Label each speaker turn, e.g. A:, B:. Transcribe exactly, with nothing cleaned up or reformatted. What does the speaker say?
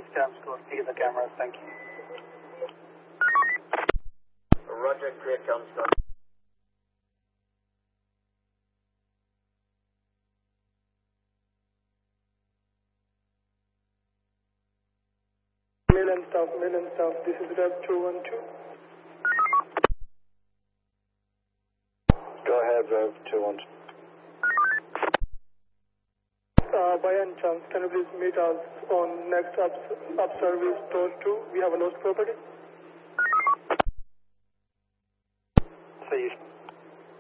A: please. Terms code, see the cameras. Thank you.
B: Roger, clear terms code.
C: Mail and staff, mail and staff. This is Rev two one two.
D: Go ahead, Rev two one two.
C: Uh, by any chance, can you please meet us on next up, up service door two? We have a lost property.